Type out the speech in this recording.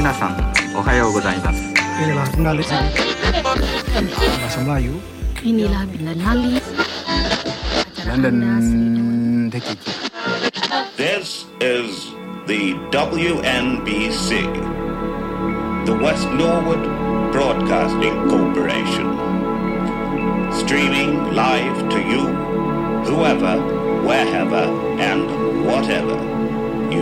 皆さんおはようございます。 Inilah Nali Bahasa Melayu. Inilah Nali London Dekiki. This is the WNBC, the West Norwood Broadcasting Corporation, streaming live to you, whoever, wherever, and whatever.